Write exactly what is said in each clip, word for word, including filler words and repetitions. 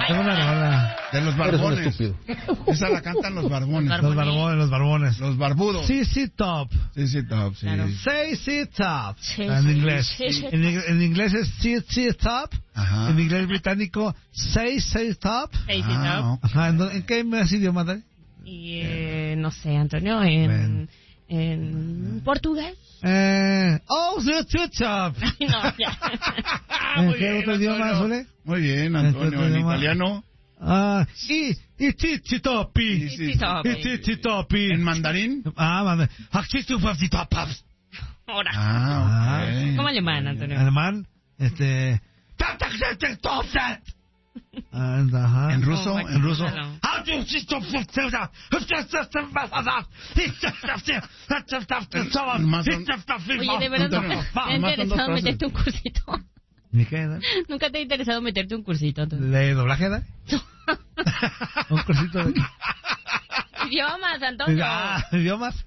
Tengo una rola. De los barbones. Esa la cantan los barbones. Los barbones, los barbones. Los barbudos. C C Top. C C Top, sí. Claro. C C Top. Sí, En sí, inglés. sí, sí. En, en inglés es C C Top. Ajá. En inglés británico, C C Top. Seis y Ah, top. ok. Ajá. ¿En, dónde- en qué más idioma, Dani? Y eh, no sé, Antonio, en, Ven. en portugués. Eh, oh, C C Top. Ay, no, ya. ¿En Muy qué bien, otro idioma, Antonio. Zule? Muy bien, ¿En qué Antonio. otro En idioma? italiano. Ah, y, y Titi Topi. Sí, sí, Sí, top. Y Titi Topi. En mandarín. Ah, manda. Hachitu Fafti Topaps. Ahora. Ah, ok. ¿Cómo alemán, Antonio? Alemán, este. Ah, ajá. En ruso, Oh, en ruso. claro. Más son- Oye, de verdad, Antonio, ¿te ha nomás son dos interesado frases. meterte un cursito? ¿Ni qué? ¿no? ¿Nunca te ha interesado meterte un cursito, Antonio? ¿De doblaje, da? Un cursito de. Idiomas, Antonio. Ah, idiomas.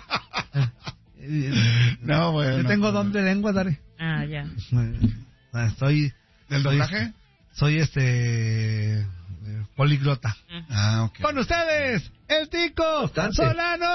No, bueno. Yo tengo don de lengua, Dari. Ah, ya. Estoy. ¿Del soy- doblaje? Soy este. eh, Poliglota. Ah, ok. Con ustedes, el Tico Bastante. Solano.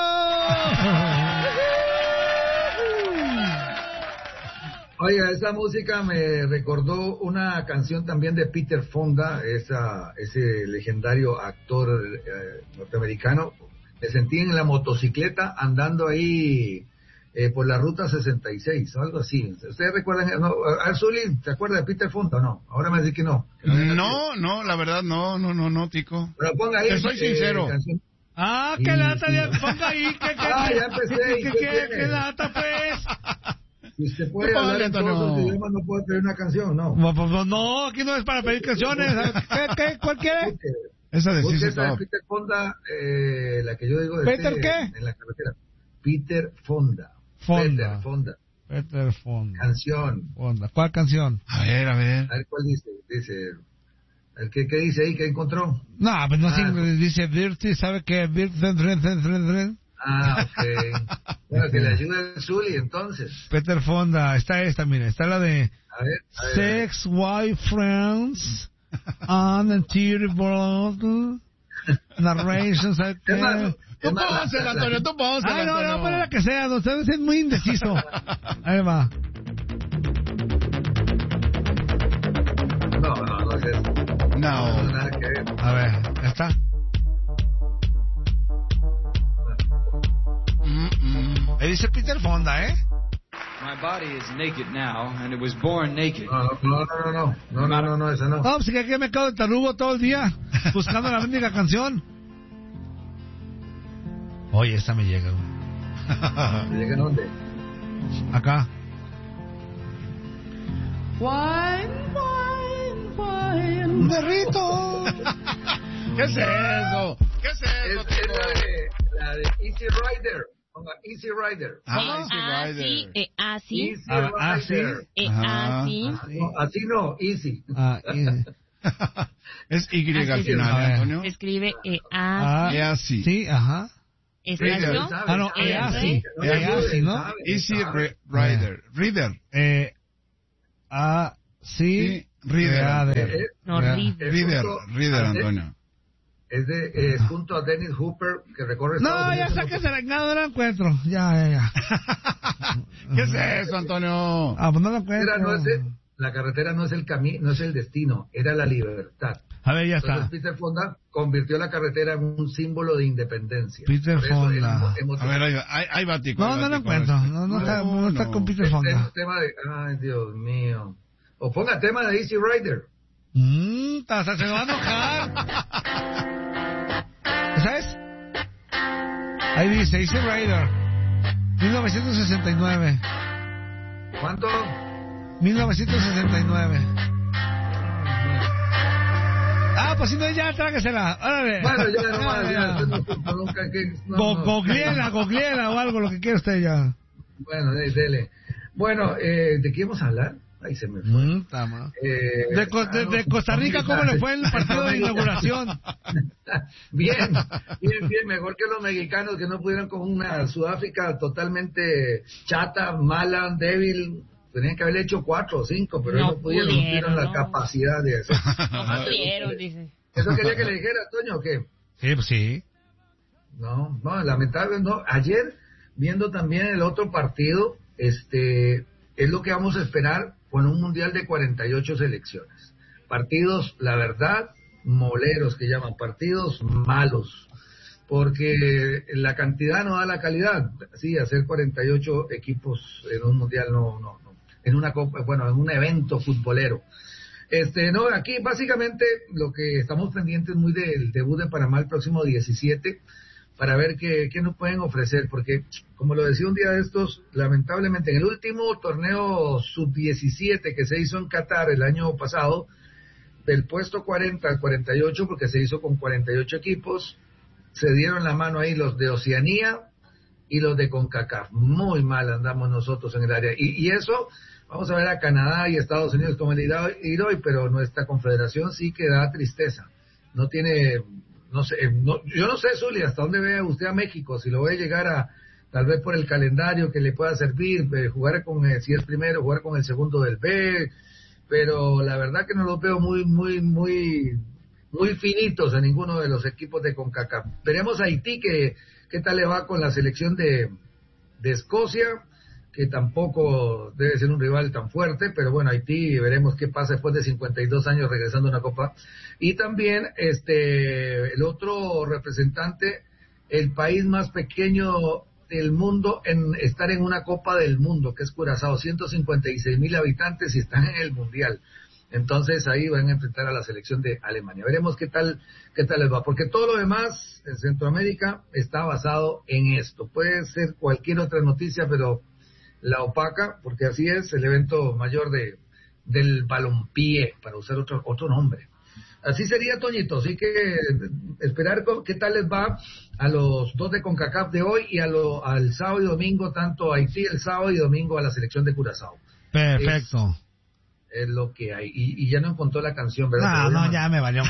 Oiga, esa música me recordó una canción también de Peter Fonda, esa, ese legendario actor eh, norteamericano. Me sentí en la motocicleta andando ahí eh, por la ruta sesenta y seis o algo así. ¿Ustedes recuerdan? No, Arzuli, ¿se acuerda de Peter Fonda o no? Ahora me dice que no. Que había nacido. No, no, la verdad, no, no, no, no, Tico. Pero ponga ahí. Te soy sincero. canción. Ah, Sí, qué lata, sí. ya ponga ahí. ¿Qué, qué, Ah, qué, ya empecé, qué, ¿y qué, qué qué, tiene? qué lata, pues? Si usted puede No, hablar en Antonio. todos los idiomas, no puede pedir una canción, ¿no? No, pues, no, no, aquí no es para pedir canciones. ¿Qué, qué, cuál quiere? Busque, Esa de busque C C esa de Top. Peter Fonda, eh, la que yo digo de ¿Peter este, qué? en la carretera. Peter Fonda. Fonda. Peter Fonda. Peter Fonda. Canción. Fonda. ¿Cuál canción? A ver, a ver. A ver cuál dice. Dice. El que, ¿qué dice ahí? ¿Qué encontró? No, pues no Ah. sé, dice Dirty, ¿sabe qué? Dirty, Ah, ok. Bueno, que le ayude el Zuli entonces. Peter Fonda, está esta, mira, está la de A ver, a ver. Sex, Wife, Friends, and the Teary Bottle, Narration, ¿sabe qué? Es más, Tú es más, pónsela, la- Antonio, tú pónsela, Ay, no, Antonio. no, ponle la que sea, usted es muy indeciso. Ahí va. No, no, no es eso. No, no, No. nada que ver. A ver, ¿ya está? Mm, mm. Ahí dice Peter Fonda, ¿eh? My body is naked now, and it was born naked. No, no, no, no, no, no, no, no, no, esa no. No, pues que aquí me quedo de tarugo todo el día buscando la mendiga canción. Oye, esta me llega, güey. ¿Llega dónde? Acá. Un perrito. ¿Qué es eso? ¿Qué es Es, eso, es Tico? la de, la de Easy Rider. Ponga Easy Rider. Ah, Easy Ah, Rider. sí, eh, ah, sí, Easy Ah, ah, Rider. eh, Ajá. ah, sí. No, así no, Easy. Ah, y- Es Y al Así final, es. ¿eh, Antonio? Se escribe eh, ah, ah, Es así. sí, ajá. espacio. Sabe, Ah, no, sabe, eh, sabe. así. No Eh, le ayude, así, ¿no? sabe, Easy sabe. Re- Rider. Reader. Eh, ah, sí. Sí, Reader. Reader. Eh, No, Reader. Reader. Es Reader. junto Reader, a De- Antonio. Es de, es junto a Dennis Hooper, que recorre Estados No, ya Unidos. sáquese la no, no la encuentro. Ya, ya, ya. ¿Qué es eso, Antonio? Ah, pues no la encuentro. Era, no es el- la carretera no es el camino, no es el destino, era la libertad. A ver, ya está. Entonces Peter Fonda convirtió la carretera en un símbolo de independencia. Peter Por eso Fonda. hemos- hemos- A ver, ahí va, ahí, ahí va, Tico. No, ahí va, no la Tico, encuentro. este. No, no, está, no está con Peter es Fonda. tema de, ay Dios mío. O ponga tema de Easy Rider. Mmm, hasta se me va a enojar. ¿Sabes? Ahí dice, Easy Rider. mil novecientos sesenta y nueve. ¿Cuánto? mil novecientos sesenta y nueve. Ah, pues si no, ya tráguesela. Órale. Bueno, ya no más, Ya, ya, ya. usted no supo nunca que... no, Go- no. Gogliela, gogliela o algo, lo que quiera usted ya. Bueno, de- dele. Bueno, eh, ¿de qué íbamos a hablar? Ahí se me fue. Mm, tama. Eh, De, Co- de- de Costa Rica, ¿cómo le fue el partido de inauguración? Bien, bien, bien, mejor que los mexicanos que no pudieron con una Sudáfrica totalmente chata, mala, débil, Tenían que haber hecho cuatro o cinco, pero No no pudieron, no tuvieron la no. capacidad de hacer. No pudieron, dice. ¿Eso quería que le dijera, Toño, o qué? Sí, pues sí. No, no, lamentable, no. Ayer, viendo también el otro partido, este, es lo que vamos a esperar con un mundial de cuarenta y ocho selecciones. Partidos, la verdad, moleros que llaman, partidos malos, porque la cantidad no da la calidad. Sí, hacer cuarenta y ocho equipos en un mundial no, no, no. En una copa, bueno, en un evento futbolero. Este, no, aquí básicamente lo que estamos pendientes muy del debut de Panamá el próximo diecisiete, para ver qué, qué nos pueden ofrecer, porque, como lo decía un día de estos, lamentablemente en el último torneo sub diecisiete que se hizo en Qatar el año pasado, del puesto cuarenta al cuarenta y ocho, porque se hizo con cuarenta y ocho equipos, se dieron la mano ahí los de Oceanía y los de CONCACAF. Muy mal andamos nosotros en el área. Y, y eso, vamos a ver a Canadá y Estados Unidos como el ir hoy, pero nuestra confederación sí que da tristeza. No tiene... No sé, no, yo no sé, Zuli, hasta dónde ve usted a México, si lo ve llegar a, tal vez por el calendario que le pueda servir, eh, jugar con, eh, si es primero, jugar con el segundo del B, pero la verdad que no los veo muy, muy, muy, muy finitos a ninguno de los equipos de CONCACAF. Veremos a Haití, que, qué tal le va con la selección de, de Escocia, que tampoco debe ser un rival tan fuerte, pero bueno, Haití, veremos qué pasa después de cincuenta y dos años regresando a una Copa. Y también este el otro representante, el país más pequeño del mundo en estar en una Copa del Mundo, que es Curazao, ciento cincuenta y seis mil habitantes y están en el Mundial. Entonces ahí van a enfrentar a la selección de Alemania. Veremos qué tal qué tal les va, porque todo lo demás en Centroamérica está basado en esto. Puede ser cualquier otra noticia, pero la opaca, porque así es el evento mayor de del balompié, para usar otro otro nombre. Así sería, Toñito, así que esperar qué tal les va a los dos de CONCACAF de hoy y a lo, al sábado y domingo, tanto a Haití el sábado y domingo a la selección de Curazao. Perfecto. Es, es lo que hay. Y, y ya no encontró la canción, ¿verdad? No, no, ya me valió.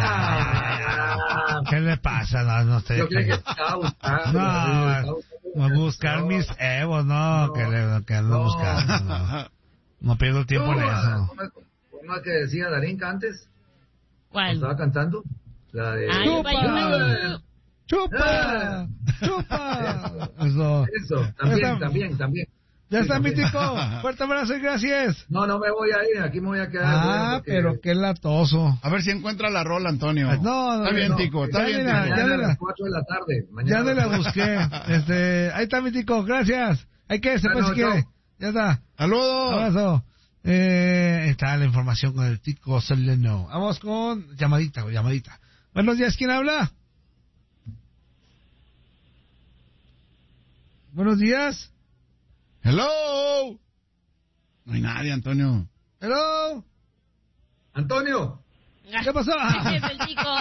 Ah, ¿qué le pasa? No, no estoy... Yo creo que estaba buscando. No, no, buscar mis evos, no, no que le que ando no. buscando. No, no pierdo el tiempo no, en eso. ¿Cómo que decía Darinka antes? ¿Cuál? ¿Estaba cantando? La de... Ay, ¡Chupa! ¡Chupa! ¡Chupa! Eso. Eso, también, está, también, también. Ya sí, está, también. Mítico. Fuerte abrazo y gracias. No, no me voy a ir, aquí me voy a quedar. Ah, porque... pero qué latoso. A ver si encuentra la rola, Antonio. No, no, está bien, no. Tico, está ya bien. La, mañana ya a la, las cuatro de la tarde. Mañana ya la busqué. Este, ahí está, Mítico, gracias. Hay que, se puede si quiere. Ya está. Saludos. Abrazo. Eh, está la información con el Tico Soleno. Vamos con llamadita, llamadita. Buenos días, ¿quién habla? Buenos días. Hello. No hay nadie, Antonio. Hello. Antonio. ¿Qué pasó? Es el Tico.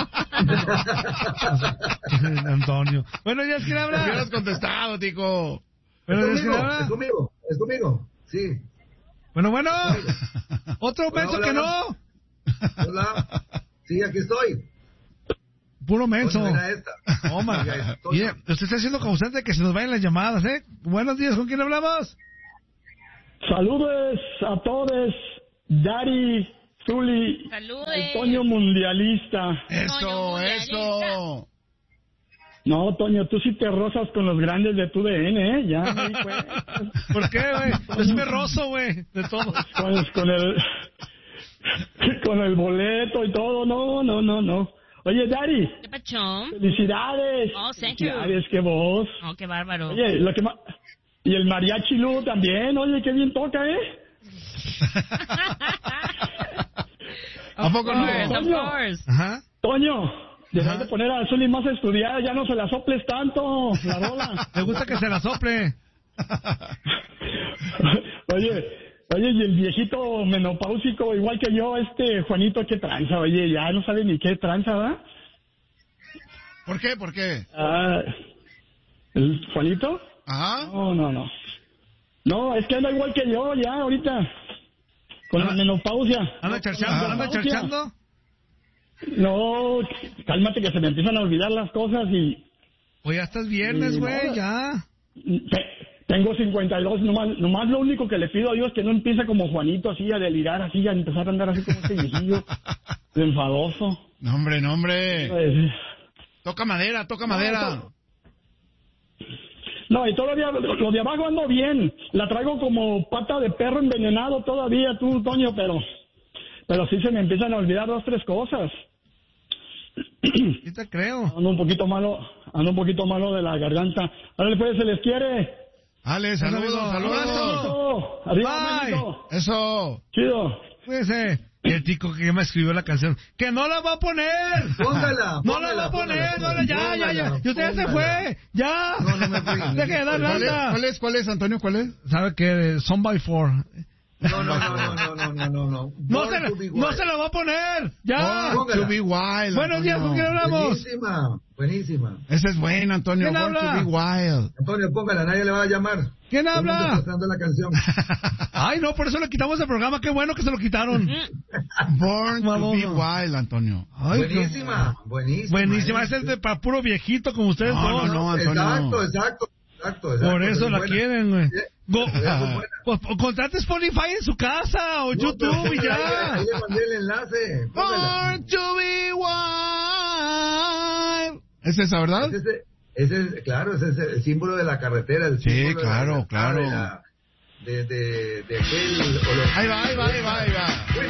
Antonio. Buenos días, ¿quién habla? ¿Por qué no has contestado, Tico? Buenos días, ¿quién Es habla? conmigo, es conmigo, sí. Bueno, bueno. Otro menso que no. Hola. Sí, aquí estoy. Puro menso. Bueno, esta. Oh, my God. Oye, usted está haciendo constante de que se nos vayan las llamadas, ¿eh? Buenos días, ¿con quién hablamos? Saludos a todos. Dari, Zuli, Saludos. Antonio Mundialista. Eso, eso. No, Toño, tú sí te rozas con los grandes de tu D N, ¿eh? Ya, me di cuenta. ¿Por qué, güey? Yo sí me rozo, güey, de todo. Con, con el... con el boleto y todo, no, no, no, no. Oye, Dari. ¿Qué pachón? Felicidades. Oh, thank you. Felicidades, qué voz. Oh, qué bárbaro. Oye, lo que más... Y el mariachi Lu también, oye, qué bien toca, ¿eh? ¿A poco no? Of Toño, course. Ajá. Toño, debes de poner a Zuli más a estudiar, ya no se la soples tanto, la rola. Me gusta que se la sople. Oye, oye, y el viejito menopáusico, igual que yo, este Juanito, qué tranza, oye, ya no sabe ni qué tranza, ¿verdad? ¿Por qué? ¿Por qué? Ah, ¿el Juanito? Ajá. No, no, no. No, es que anda igual que yo ya ahorita, con la menopausia. ¿Anda charchando? ¿Anda charchando? No, cálmate que se me empiezan a olvidar las cosas y... Pues ya estás viernes, güey, no, ya. Pe- Tengo cincuenta y dos, nomás, nomás lo único que le pido a Dios es que no empiece como Juanito, así a delirar, así a empezar a andar así como este viejillo, de enfadoso. No, hombre, no, hombre. Pues, Toca madera, toca madera. No, no, y todavía lo, lo de abajo ando bien. La traigo como pata de perro envenenado todavía, tú, Toño, pero pero sí se me empiezan a olvidar dos, tres cosas. Sí te creo. Ando un poquito malo, ando un poquito malo de la garganta. Ahora pues se les quiere. Ale, saludos, amigo. saludos. Arriba, Bye. México. Eso. Chido. Cuídese. Y el tico que me escribió la canción, ¡que no la va a poner! Póngala, ¡No póngala, la va a poner! póngala, ¡No la, ya, ya, ya! ¡Y usted ya se fue! ¡Ya! No, no me fui. ¡Deje de dar ¿Cuál es, lata! cuál es, cuál es, Antonio, cuál es? ¿Sabe qué? Son by four. No, no, no, no, no, no, no, no, no. No se, Born to be no wild. se la va a poner. Ya. Born to be wild. Buenos días, ¿con Antonio. quién hablamos? Buenísima, buenísima. Ese es bueno, Antonio. ¿Quién Born habla? to be wild. Antonio, póngala, nadie le va a llamar. ¿Quién Todo el mundo habla? está dando la canción. Ay, no, por eso le quitamos el programa. Qué bueno que se lo quitaron. Born to Vamos, be no. wild, Antonio. Ay, qué- Buenísima, buenísima. Buenísima. ¿eh? Ese es de para puro viejito como ustedes No, dos. no, no, Antonio. Exacto, exacto, exacto, exacto. Por eso es la buena. quieren, güey. Go- Es muy buena. Pues pues, contrate Spotify en su casa o No, YouTube pero y póngala, ya. ahí le mandé el enlace. Póngala. Born to be wild. ¿Es esa, verdad? Ese es, ese es, claro, ese es el símbolo de la carretera. El Sí, símbolo de la claro, libertad, claro. De, la- de, de, de aquel... o los- Ahí va, ahí va, ahí va, ahí va.